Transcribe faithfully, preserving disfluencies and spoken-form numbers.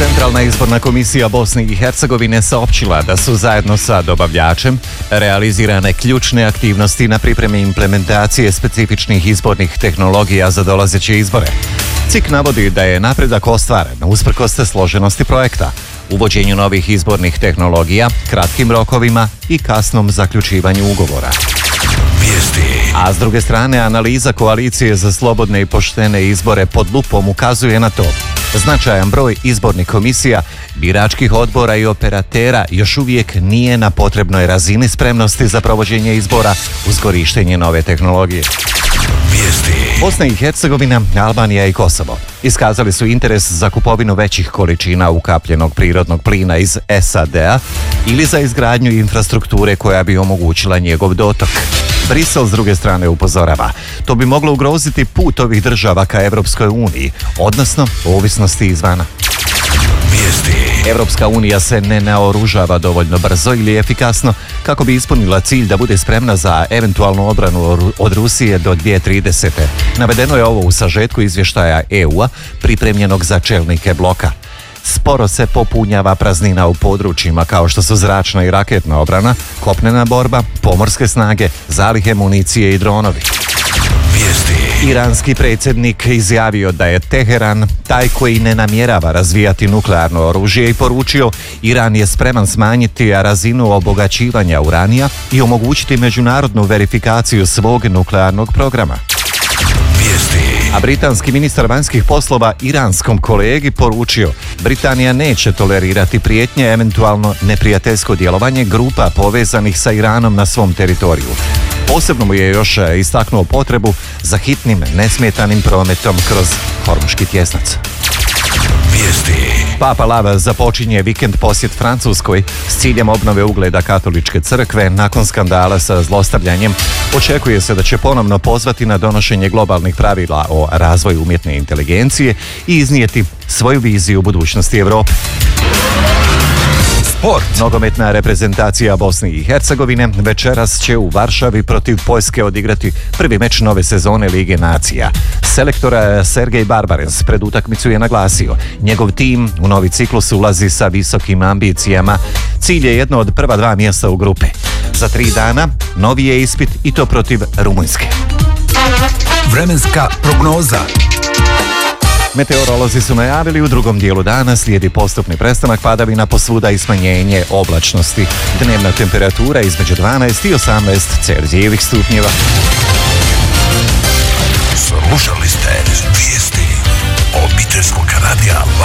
Centralna izborna komisija Bosne i Hercegovine saopćila da su zajedno sa dobavljačem realizirane ključne aktivnosti na pripremi implementacije specifičnih izbornih tehnologija za dolazeće izbore. C I K navodi da je napredak ostvaren usprkos složenosti projekta, uvođenju novih izbornih tehnologija, kratkim rokovima i kasnom zaključivanju ugovora. A s druge strane, analiza koalicije za slobodne i poštene izbore pod lupom ukazuje na to. Značajan broj izbornih komisija, biračkih odbora i operatera još uvijek nije na potrebnoj razini spremnosti za provođenje izbora uz korištenje nove tehnologije. Bosna i Hercegovina, Albanija i Kosovo iskazali su interes za kupovinu većih količina ukapljenog prirodnog plina iz S A D-a ili za izgradnju infrastrukture koja bi omogućila njegov dotok. Brisel s druge strane upozorava, to bi moglo ugroziti put ovih država ka Evropskoj uniji, odnosno ovisnosti izvana. Evropska unija se ne naoružava dovoljno brzo ili efikasno kako bi ispunila cilj da bude spremna za eventualnu odbranu od Rusije do dvije tisuće tridesete. Navedeno je ovo u sažetku izvještaja E U-a pripremljenog za čelnike bloka. Sporo se popunjava praznina u područjima kao što su zračna i raketna obrana, kopnena borba, pomorske snage, zalihe municije i dronovi. Iranski predsjednik izjavio da je Teheran taj koji ne namjerava razvijati nuklearno oružje i poručio Iran je spreman smanjiti razinu obogaćivanja uranija i omogućiti međunarodnu verifikaciju svog nuklearnog programa. A britanski ministar vanjskih poslova iranskom kolegi poručio Britanija neće tolerirati prijetnje, eventualno neprijateljsko djelovanje grupa povezanih sa Iranom na svom teritoriju. Posebno mu je još istaknuo potrebu za hitnim, nesmetanim prometom kroz Hormuški tjesnac. Papa Lav započinje vikend posjet Francuskoj s ciljem obnove ugleda katoličke crkve nakon skandala sa zlostavljanjem. Očekuje se da će ponovno pozvati na donošenje globalnih pravila o razvoju umjetne inteligencije i iznijeti svoju viziju budućnosti Europe. Sport. Nogometna reprezentacija Bosne i Hercegovine večeras će u Varšavi protiv Poljske odigrati prvi meč nove sezone Lige nacija. Selektor Sergej Barbarens pred utakmicu je naglasio, njegov tim u novi ciklus ulazi sa visokim ambicijama. Cilj je jedno od prva dva mjesta u grupe. Za tri dana novi je ispit i to protiv Rumunjske. Vremenska prognoza. Meteorolozi su najavili u drugom dijelu dana slijedi postupni prestanak padavina posvuda i smanjenje oblačnosti. Dnevna temperatura između dvanaest i osamnaest Celzijevih stupnjeva. Slušali ste vijesti obiteljskog radija